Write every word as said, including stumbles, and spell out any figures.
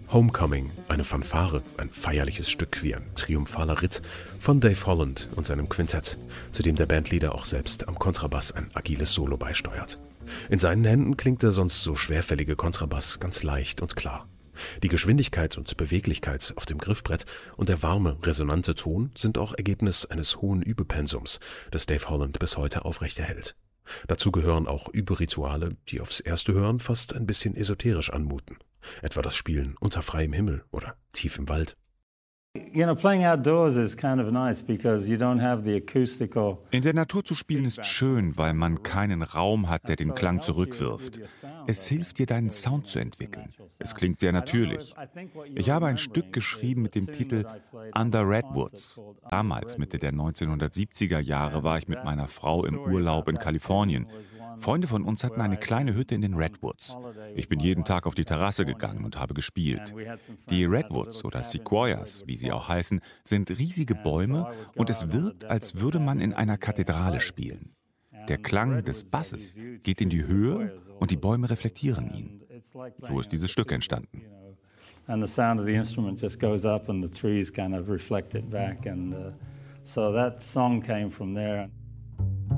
Homecoming, eine Fanfare, ein feierliches Stück wie ein triumphaler Ritt von Dave Holland und seinem Quintett, zu dem der Bandleader auch selbst am Kontrabass ein agiles Solo beisteuert. In seinen Händen klingt der sonst so schwerfällige Kontrabass ganz leicht und klar. Die Geschwindigkeit und Beweglichkeit auf dem Griffbrett und der warme, resonante Ton sind auch Ergebnis eines hohen Übepensums, das Dave Holland bis heute aufrechterhält. Dazu gehören auch Überituale, die aufs erste Hören fast ein bisschen esoterisch anmuten. Etwa das Spielen unter freiem Himmel oder tief im Wald. You know, playing outdoors is kind of nice because you don't have the acoustical. In der Natur zu spielen ist schön, weil man keinen Raum hat, der den Klang zurückwirft. Es hilft dir, deinen Sound zu entwickeln. Es klingt sehr natürlich. Ich habe ein Stück geschrieben mit dem Titel Under Redwoods. Damals, Mitte der neunzehnhundertsiebziger Jahre, war ich mit meiner Frau im Urlaub in Kalifornien. Freunde von uns hatten eine kleine Hütte in den Redwoods. Ich bin jeden Tag auf die Terrasse gegangen und habe gespielt. Die Redwoods oder Sequoias, wie sie auch heißen, sind riesige Bäume und es wirkt, als würde man in einer Kathedrale spielen. Der Klang des Basses geht in die Höhe und die Bäume reflektieren ihn. So ist dieses Stück entstanden. And the sound of the instrument just goes up and the trees kind of reflect it back, and uh, so that song came from there.